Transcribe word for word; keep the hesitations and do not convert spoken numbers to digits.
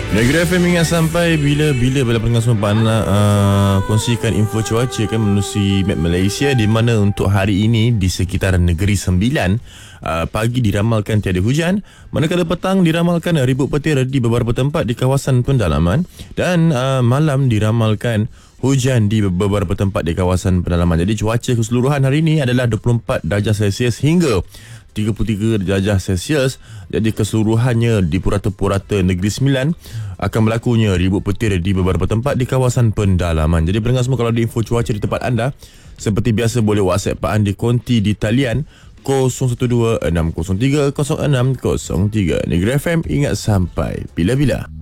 Negeri F M ingat sampai bila-bila bila pendengar semua nak uh, kongsikan info cuaca kan menerusi map Malaysia, di mana untuk hari ini di sekitaran Negeri Sembilan uh, pagi diramalkan tiada hujan, manakala petang diramalkan ribut petir di beberapa tempat di kawasan pendalaman, dan uh, malam diramalkan hujan di beberapa tempat di kawasan pendalaman. Jadi cuaca keseluruhan hari ini adalah dua puluh empat darjah Celsius hingga tiga puluh tiga darjah Celsius. Jadi keseluruhannya di purata-purata Negeri Sembilan akan berlakunya ribut petir di beberapa tempat di kawasan pendalaman. Jadi pendengar semua, kalau ada info cuaca di tempat anda, seperti biasa boleh WhatsApp Pak Andi Konti di talian kosong satu dua enam kosong tiga kosong enam kosong tiga. Negeri F M ingat sampai bila-bila.